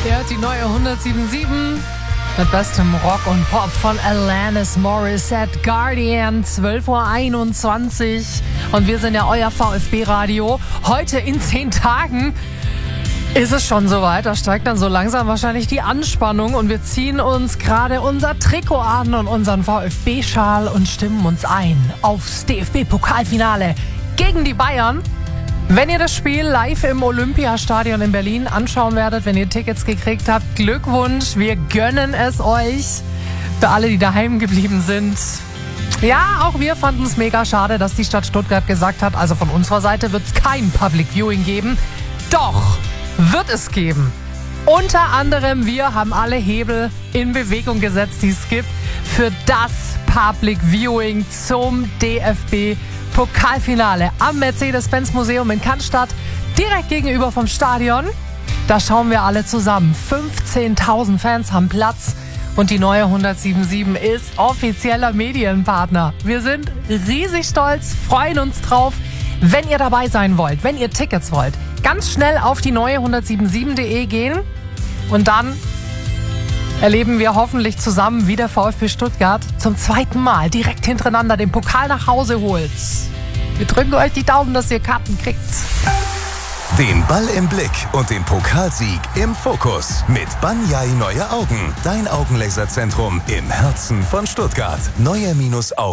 Ja, die neue 107.7 mit bestem Rock und Pop von Alanis Morissette. Guardian, 12:21 Uhr. Und wir sind ja euer VfB-Radio. Heute in 10 Tagen ist es schon soweit. Da steigt dann so langsam wahrscheinlich die Anspannung. Und wir ziehen uns gerade unser Trikot an und unseren VfB-Schal und stimmen uns ein aufs DFB-Pokalfinale gegen die Bayern. Wenn ihr das Spiel live im Olympiastadion in Berlin anschauen werdet, wenn ihr Tickets gekriegt habt, Glückwunsch, wir gönnen es euch. Für alle, die daheim geblieben sind. Ja, auch wir fanden es mega schade, dass die Stadt Stuttgart gesagt hat, also von unserer Seite wird es kein Public Viewing geben. Doch, wird es geben. Unter anderem, wir haben alle Hebel in Bewegung gesetzt, die es gibt, für das Public Viewing zum DFB-Pokalfinale am Mercedes-Benz-Museum in Cannstatt, direkt gegenüber vom Stadion. Da schauen wir alle zusammen. 15.000 Fans haben Platz und die neue 107.7 ist offizieller Medienpartner. Wir sind riesig stolz, freuen uns drauf. Wenn ihr dabei sein wollt, wenn ihr Tickets wollt, ganz schnell auf die neue 107.7.de gehen und dann erleben wir hoffentlich zusammen, wie der VfB Stuttgart zum zweiten Mal direkt hintereinander den Pokal nach Hause holt. Wir drücken euch die Daumen, dass ihr Karten kriegt. Den Ball im Blick und den Pokalsieg im Fokus mit Banyai Neue Augen. Dein Augenlaserzentrum im Herzen von Stuttgart. Neue-Augen.